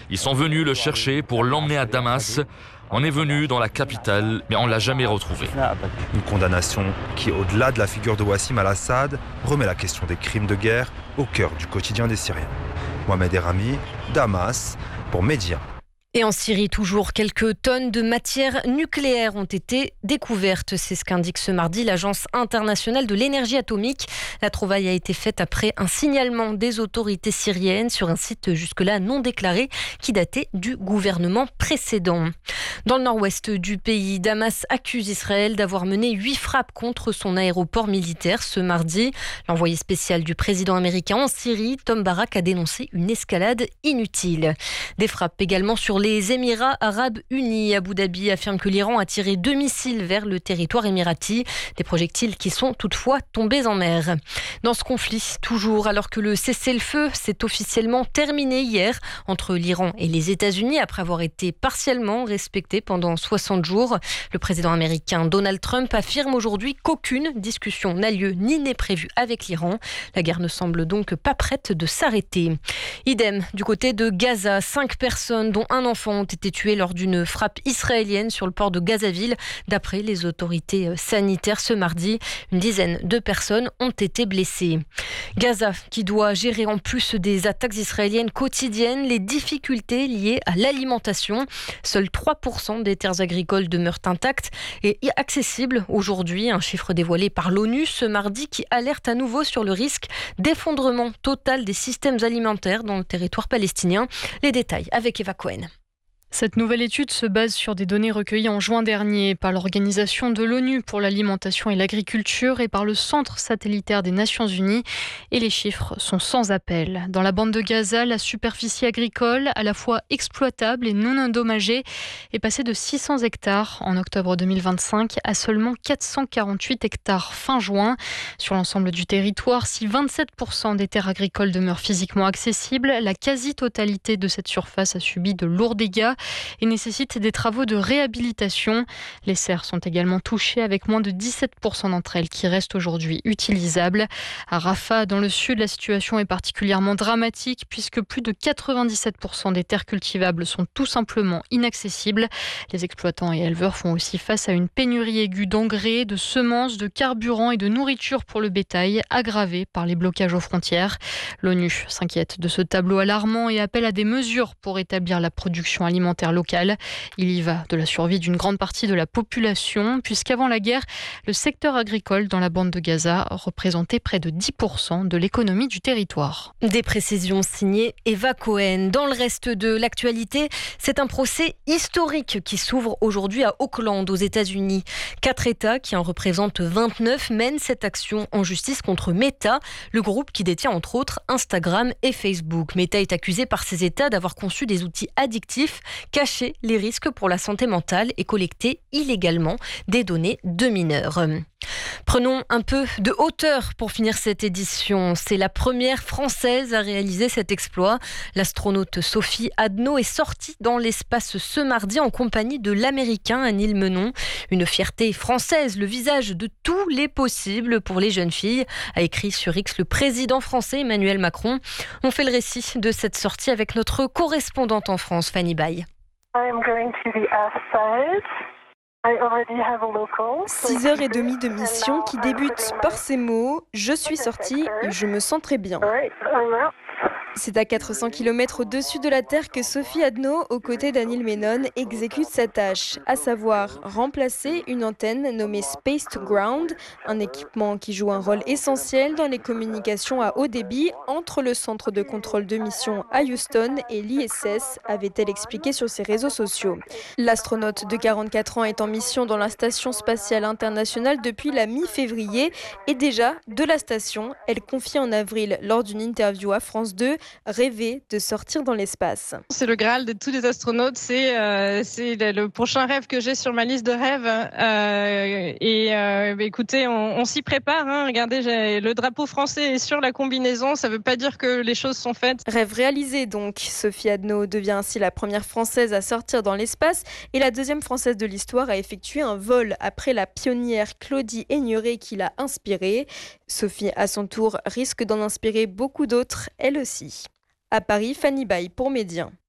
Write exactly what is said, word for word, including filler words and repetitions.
Ils sont venus le chercher pour l'emmener à Damas. On est venu dans la capitale, mais on ne l'a jamais retrouvé. Une condamnation qui, au-delà de la figure de Wassim al-Assad, remet la question des crimes de guerre au cœur du quotidien des Syriens. Mohamed Errami, Damas, pour Média. Et en Syrie, toujours, quelques tonnes de matières nucléaires ont été découvertes. C'est ce qu'indique ce mardi l'Agence internationale de l'énergie atomique. La trouvaille a été faite après un signalement des autorités syriennes sur un site jusque-là non déclaré qui datait du gouvernement précédent. Dans le nord-ouest du pays, Damas accuse Israël d'avoir mené huit frappes contre son aéroport militaire ce mardi. L'envoyé spécial du président américain en Syrie, Tom Barak, a dénoncé une escalade inutile. Des frappes également sur les Émirats arabes unis. Abu Dhabi affirme que l'Iran a tiré deux missiles vers le territoire émirati. Des projectiles qui sont toutefois tombés en mer. Dans ce conflit, toujours, alors que le cessez-le-feu s'est officiellement terminé hier entre l'Iran et les États-Unis après avoir été partiellement respecté pendant soixante jours, le président américain Donald Trump affirme aujourd'hui qu'aucune discussion n'a lieu ni n'est prévue avec l'Iran. La guerre ne semble donc pas prête de s'arrêter. Idem du côté de Gaza. Cinq personnes, dont un enfant, ont été tués lors d'une frappe israélienne sur le port de Gazaville. D'après les autorités sanitaires ce mardi, une dizaine de personnes ont été blessées. Gaza qui doit gérer en plus des attaques israéliennes quotidiennes les difficultés liées à l'alimentation. Seuls trois pour cent des terres agricoles demeurent intactes et accessibles aujourd'hui. Un chiffre dévoilé par l'ONU ce mardi qui alerte à nouveau sur le risque d'effondrement total des systèmes alimentaires dans le territoire palestinien. Les détails avec Eva Cohen. Cette nouvelle étude se base sur des données recueillies en juin dernier par l'Organisation de l'ONU pour l'alimentation et l'agriculture et par le Centre satellitaire des Nations Unies. Et les chiffres sont sans appel. Dans la bande de Gaza, la superficie agricole, à la fois exploitable et non endommagée, est passée de six cents hectares en octobre deux mille vingt-cinq à seulement quatre cent quarante-huit hectares fin juin. Sur l'ensemble du territoire, si vingt-sept pour cent des terres agricoles demeurent physiquement accessibles, la quasi-totalité de cette surface a subi de lourds dégâts et nécessite des travaux de réhabilitation. Les serres sont également touchées avec moins de dix-sept pour cent d'entre elles qui restent aujourd'hui utilisables. À Rafah, dans le sud, la situation est particulièrement dramatique puisque plus de quatre-vingt-dix-sept pour cent des terres cultivables sont tout simplement inaccessibles. Les exploitants et éleveurs font aussi face à une pénurie aiguë d'engrais, de semences, de carburant et de nourriture pour le bétail, aggravée par les blocages aux frontières. L'ONU s'inquiète de ce tableau alarmant et appelle à des mesures pour établir la production alimentaire locale. Il y va de la survie d'une grande partie de la population, puisqu'avant la guerre, le secteur agricole dans la bande de Gaza représentait près de dix pour cent de l'économie du territoire. Des précisions signées Eva Cohen. Dans le reste de l'actualité, c'est un procès historique qui s'ouvre aujourd'hui à Oakland, aux États-Unis. Quatre États, qui en représentent vingt-neuf, mènent cette action en justice contre Meta, le groupe qui détient entre autres Instagram et Facebook. Meta est accusé par ces États d'avoir conçu des outils addictifs, cacher les risques pour la santé mentale et collecter illégalement des données de mineurs. Prenons un peu de hauteur pour finir cette édition. C'est la première Française à réaliser cet exploit. L'astronaute Sophie Adno est sortie dans l'espace ce mardi en compagnie de l'Américain Anil Menon. Une fierté française, le visage de tous les possibles pour les jeunes filles, a écrit sur X le président français Emmanuel Macron. On fait le récit de cette sortie avec notre correspondante en France, Fanny Baye. Six heures et demie de mission qui débute par ces mots « Je suis sortie et je me sens très bien ». C'est à quatre cents kilomètres au-dessus de la Terre que Sophie Adno, aux côtés d'Anil Menon, exécute sa tâche, à savoir remplacer une antenne nommée Spaced Ground, un équipement qui joue un rôle essentiel dans les communications à haut débit entre le centre de contrôle de mission à Houston et l'I S S, avait-elle expliqué sur ses réseaux sociaux. L'astronaute de quarante-quatre ans est en mission dans la Station spatiale internationale depuis la mi-février et déjà, de la station, elle confie en avril lors d'une interview à France deux rêver de sortir dans l'espace. C'est le Graal de tous les astronautes, c'est, euh, c'est le, le prochain rêve que j'ai sur ma liste de rêves. Euh, et euh, bah, écoutez, on, on s'y prépare. Hein. Regardez, j'ai, le drapeau français est sur la combinaison, ça ne veut pas dire que les choses sont faites. Rêve réalisé donc. Sophie Adno devient ainsi la première Française à sortir dans l'espace et la deuxième Française de l'histoire à effectuer un vol après la pionnière Claudie Aigneret qui l'a inspirée. Sophie, à son tour, risque d'en inspirer beaucoup d'autres, elle aussi. À Paris, Fanny Baye pour Média.